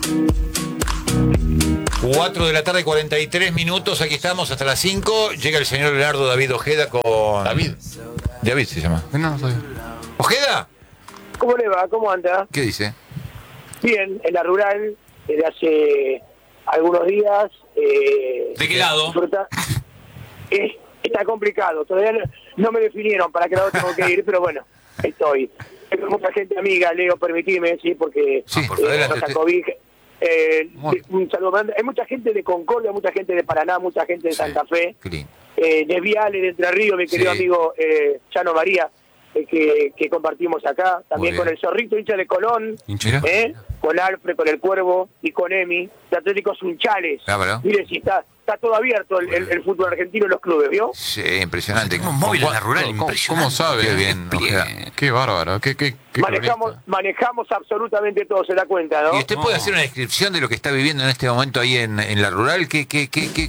4 de la tarde, 43 minutos. Aquí estamos hasta las 5. Llega el señor Leonardo David Ojeda con... David se llama. No soy. ¿Ojeda? ¿Cómo le va? ¿Cómo anda? ¿Qué dice? Bien, en la rural, desde hace algunos días. ¿De qué lado? Está complicado, todavía no me definieron para qué lado tengo que ir, pero bueno, estoy. Tengo mucha gente amiga, Leo, permitime, sí, porque Sí, por favor, adelante. Un saludo grande. Hay mucha gente de Concordia, mucha gente de Paraná, mucha gente de Santa Fe, Qué lindo. de Viale, de Entre Ríos, mi querido amigo Chano María, que compartimos acá, también con el Zorrito, hincha de Colón, con Alfred, con el Cuervo y con Emi, de Atlético Sunchales. Mire, si está todo abierto el fútbol argentino en los clubes, ¿vio? Sí, impresionante. Tenemos móvil en la rural, impresionante. ¿Cómo sabe? Qué bien, Ojeda. Qué bárbaro. Qué Manejamos absolutamente todo, se da cuenta, ¿no? ¿Y usted puede hacer una descripción de lo que está viviendo en este momento ahí en la rural? ¿Qué